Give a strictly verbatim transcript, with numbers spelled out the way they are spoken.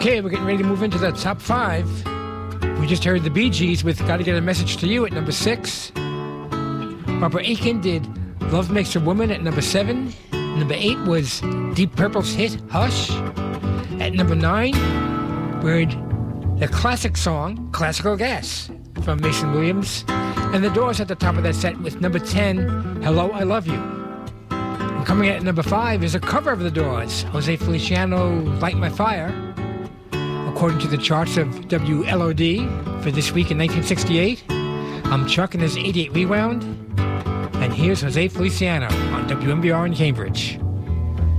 Okay, we're getting ready to move into the top five. We just heard the Bee Gees with Gotta Get a Message to You at number six. Barbara Aiken did Love Makes a Woman at number seven. Number eight was Deep Purple's hit Hush. At number nine, we heard the classic song Classical Gas from Mason Williams. And the Doors at the top of that set with number ten, Hello, I Love You. And coming in at number five is a cover of the Doors, Jose Feliciano, Light My Fire. According to the charts of W L O D for this week in nineteen sixty-eight, I'm Chuck and his eighty-eight Rewound. And here's Jose Feliciano on W M B R in Cambridge.